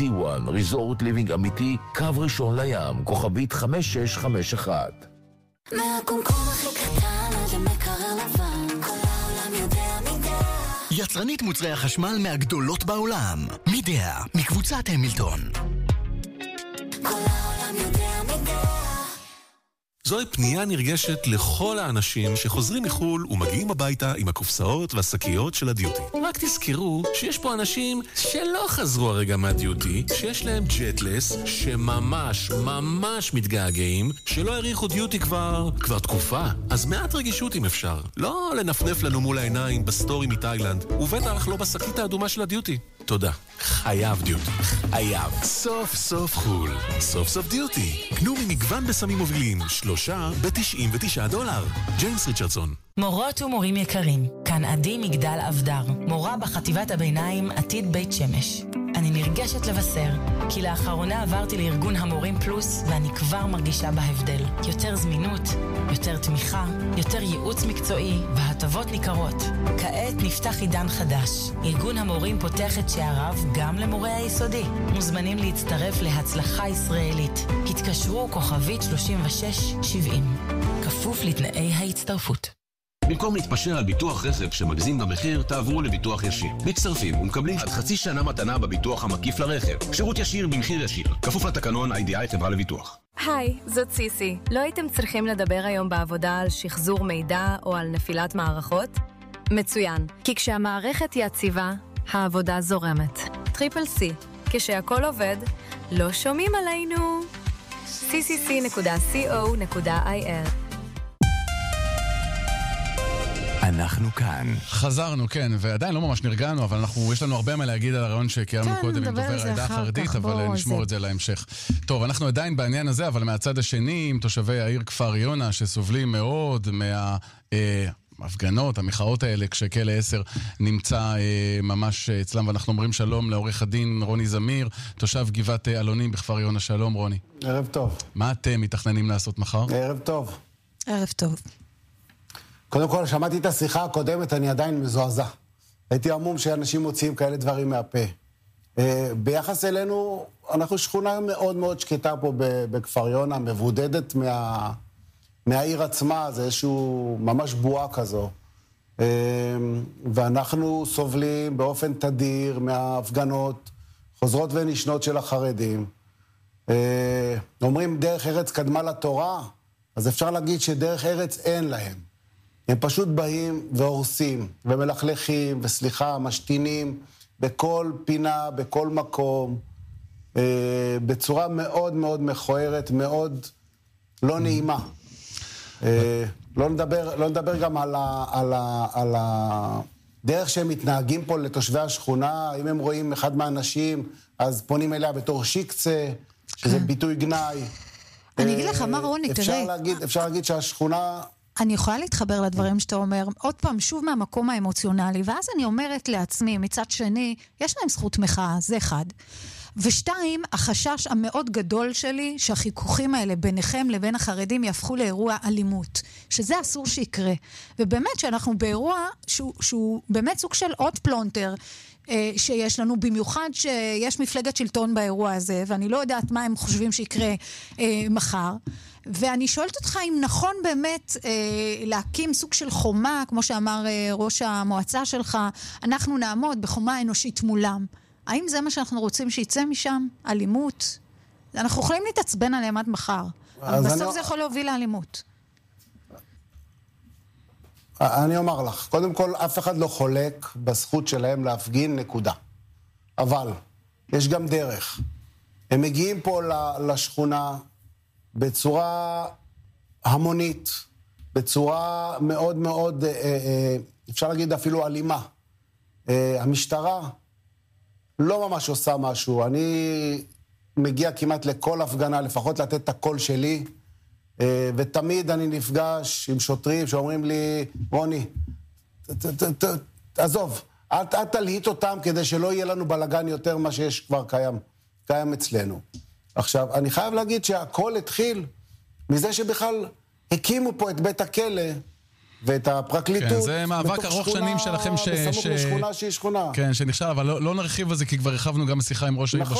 C1, ריזורט ליבינג אמיתי, קו ראשון לים, כוכבית 5651. מהקומקום הכי קטן עד למקרר לבן, כל העולם יודע מידה. יצרנית מוצרי החשמל מהגדולות בעולם, מידה, מקבוצת המילטון. כל העולם יודע מידה. זוהי פנייה נרגשת לכל האנשים שחוזרים מחול ומגיעים הביתה עם הקופסאות והשקיות של הדיוטי. רק תזכרו שיש פה אנשים שלא חזרו הרגע מהדיוטי, שיש להם ג'טלס, שממש מתגעגעים, שלא העריכו דיוטי כבר תקופה. אז מעט רגישות אם אפשר. לא לנפנף לנו מול העיניים בסטורי מתאילנד, ובטח לא בשקית האדומה של הדיוטי. תודה. חייב דיוטי. חייב. סוף סוף חול. סוף סוף דיוטי. קנו ממגוון בסמים מובילים. 3 ב$99. ג'יימס ריצ'רדסון. מורות ומורים יקרים, כאן עדי מגדל אבדר, מורה בחטיבת הביניים עתיד בית שמש. אני נרגשת לבשר, כי לאחרונה עברתי לארגון המורים פלוס, ואני כבר מרגישה בהבדל. יותר זמינות, יותר תמיכה, יותר ייעוץ מקצועי, והטבות ניכרות. כעת נפתח עידן חדש. ארגון המורים פותח את שעריו גם למורי היסודי. מוזמנים להצטרף להצלחה ישראלית. התקשרו כוכבית 3670. כפוף לתנאי ההצטרפות. במקום להתפשר על ביטוח רכב שמגזים במחיר, תעברו לביטוח ישיר. מצטרפים ומקבלים עד חצי שנה מתנה בביטוח המקיף לרכב. שירות ישיר במחיר ישיר. כפוף לתקנון IDI חברה לביטוח. היי, זאת סיסי. לא הייתם צריכים לדבר היום בעבודה על שחזור מידע או על נפילת מערכות? מצוין. כי כשהמערכת יציבה, העבודה זורמת. טריפל C. כשהכל עובד, לא שומעים עלינו. ccc.co.il. אנחנו כאן. חזרנו, כן, ועדיין לא ממש נרגענו, אבל יש לנו הרבה מה להגיד על הרעיון שקיימנו קודם עם דובר העדה החרדית, אבל נשמור את זה להמשך. טוב, אנחנו עדיין בעניין הזה, אבל מהצד השני, עם תושבי העיר כפר יונה, שסובלים מאוד מההפגנות, המחאות האלה, כשכלא 10 נמצא ממש אצלם, ואנחנו אומרים שלום לעורך הדין רוני זמיר, תושב גבעת אלונים בכפר יונה. שלום, רוני. ערב טוב. מה אתם מתכננים לעשות מחר? ערב טוב. ערב טוב. קודם כל, שמעתי את השיחה הקודמת, אני עדיין מזועזע. הייתי עמום שאנשים מוציאים כאלה דברים מהפה. ביחס אלינו, אנחנו שכונה מאוד מאוד שקטה פה בכפר יונה, מבודדת מהעיר עצמה, זה איזשהו ממש בועה כזו. ואנחנו סובלים באופן תדיר מההפגנות, חוזרות ונשנות של החרדים. אומרים דרך ארץ קדמה לתורה, אז אפשר להגיד שדרך ארץ אין להם. הם פשוט באים והורסים, ומלכלכים, וסליחה, משתינים, בכל פינה, בכל מקום, בצורה מאוד מאוד מכוערת, מאוד לא נעימה. לא נדבר גם על הדרך שהם מתנהגים פה לתושבי השכונה. אם הם רואים אחד מהאנשים, אז פונים אליה בתור שיקצה, שזה ביטוי גנאי. אני אגיד לך, מה רוני, תראה. אפשר להגיד שהשכונה... אני יכולה להתחבר לדברים שאתה אומר, עוד פעם, שוב מהמקום האמוציונלי, ואז אני אומרת לעצמי, מצד שני, יש להם זכות מחאה, זה אחד. ושתיים, החשש המאוד גדול שלי, שהחיכוכים האלה ביניכם לבין החרדים יהפכו לאירוע אלימות, שזה אסור שיקרה. ובאמת שאנחנו באירוע שהוא באמת סוג של עוד פלונטר, שיש לנו, במיוחד שיש מפלגת שלטון באירוע הזה, ואני לא יודעת מה הם חושבים שיקרה מחר. ואני שואלת אותך אם נכון באמת להקים סוג של חומה, כמו שאמר ראש המועצה שלך, אנחנו נעמוד בחומה אנושית מולם. האם זה מה שאנחנו רוצים שיצא משם? אלימות? אנחנו יכולים להתעצבן עליהם עד מחר, אבל בסוף זה יכול להוביל לאלימות. אני אומר לך, קודם כל, אף אחד לא חולק בזכות שלהם להפגין, נקודה. אבל יש גם דרך. הם מגיעים פה לשכונה בצורה המונית, בצורה מאוד מאוד, אפשר להגיד אפילו אלימה. המשטרה לא ממש עושה משהו. אני מגיע כמעט לכל הפגנה, לפחות לתת את הקול שלי, ותמיד אני נפגש עם שוטרים שאומרים לי, רוני, עזוב, אל תלהיט אותם כדי שלא יהיה לנו בלגן יותר מה שיש כבר קיים אצלנו. עכשיו, אני חייב להגיד שהכל התחיל מזה שבכלל הקימו פה את בית הכלא ואת הפרקליטות. כן, זה מאבק ארוך שנים שלכם בסמוך לשכונה שהיא שכונה. כן, שנכשל, אבל לא נרחיב על זה, כי כבר הרחבנו גם בשיחה עם ראש העיר בשבוע